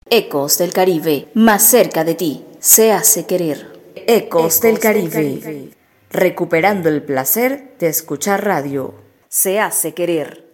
Ecos del Caribe, más cerca de ti, se hace querer. Ecos del Caribe, recuperando el placer de escuchar radio. Se hace querer.